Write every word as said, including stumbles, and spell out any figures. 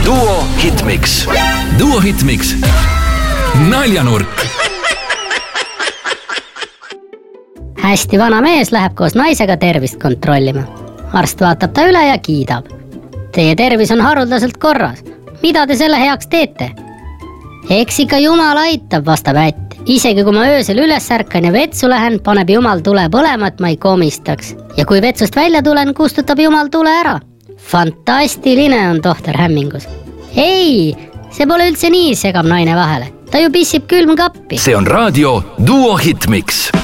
Duo Hitmix. Duo Hitmix. Naljanurk. Hästi vana mees läheb koos naisega tervist kontrollima. Arst vaatab ta üle ja kiidab. Teie tervis on haruldaselt korras. Mida te selle heaks teete? Eks ikka Jumal aitab, vastab ätt. Isegi kui ma öösel üles ärkan ja vetsu lähen, paneb Jumal tule põlema, et ma ei komistaks. Ja kui vetsust välja tulen, kustutab Jumal tule ära. Fantastiline, on tohter hämmingus. Ei, see pole üldse nii, segab naine vahele. Ta ju pissib külmkappi. See on raadio Duo Hitmix.